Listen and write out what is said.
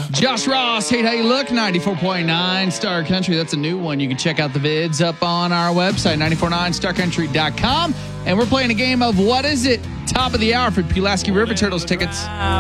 Josh Ross, Hate How You Look, 94.9 Star Country. That's a new one. You can check out the vids up on our website, 949starcountry.com. And we're playing a game of What Is It? Top of the hour for Pulaski River Turtles tickets.